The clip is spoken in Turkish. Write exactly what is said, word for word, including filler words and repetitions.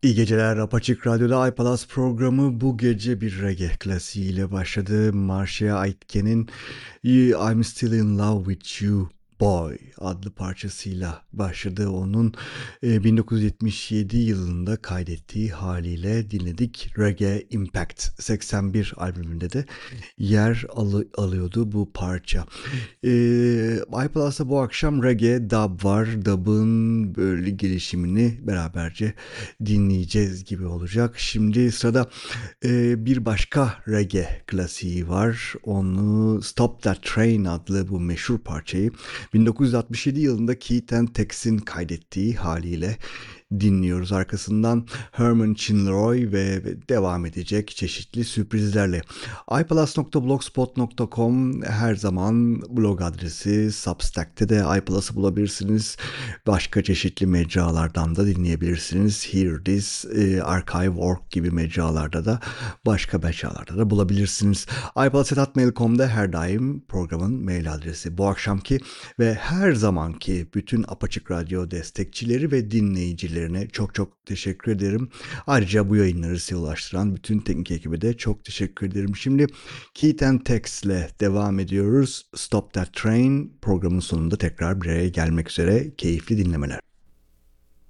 İyi geceler. Apaçık Radyo'da iPalaz programı bu gece bir reggae klasiğiyle başladı. Marcia Aitken'in I'm Still in Love with You Boy adlı parçasıyla başladı. Onun e, bin dokuz yüz yetmiş yedi yılında kaydettiği haliyle dinledik. Reggae Impact seksen bir albümünde de yer alı- alıyordu bu parça. Ee, iPalas'ta bu akşam reggae, dub var. Dub'ın böyle gelişimini beraberce dinleyeceğiz gibi olacak. Şimdi sırada e, bir başka reggae klasiği var. Onu Stop That Train adlı bu meşhur parçayı bin dokuz yüz altmış yedi yılında Keith and Tex'in kaydettiği haliyle dinliyoruz. Arkasından Herman Chinleroy ve devam edecek çeşitli sürprizlerle. iPlus nokta blogspot nokta com her zaman blog adresi. Substack'te de iPlus'ı bulabilirsiniz. Başka çeşitli mecralardan da dinleyebilirsiniz. Hear This, e, Archive nokta org gibi mecralarda da başka mecralarda da bulabilirsiniz. iPlus at hotmail nokta com'da her daim programın mail adresi. Bu akşamki ve her zamanki bütün Apaçık Radyo destekçileri ve dinleyicilerine çok çok teşekkür ederim. Ayrıca bu yayınları size ulaştıran bütün teknik ekibe de çok teşekkür ederim. Şimdi Keith and Tex ile devam ediyoruz. Stop That Train programın sonunda tekrar bir araya gelmek üzere. Keyifli dinlemeler.